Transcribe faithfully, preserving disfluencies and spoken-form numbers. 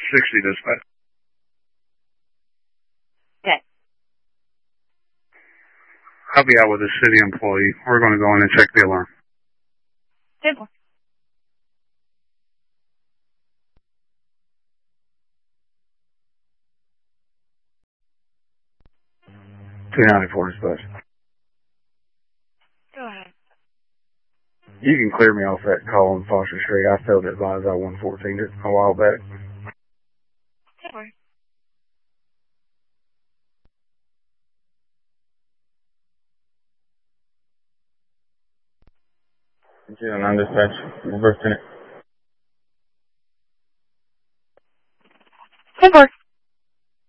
sixty dispatch. Okay. I'll be out with a city employee. We're going to go in and check the alarm. Simple. two ninety-four dispatch. Go ahead. You can clear me off that call on Foster Street. I failed to advise I one fourteen it a while back. Sure. two oh nine dispatch. Reverse tenant.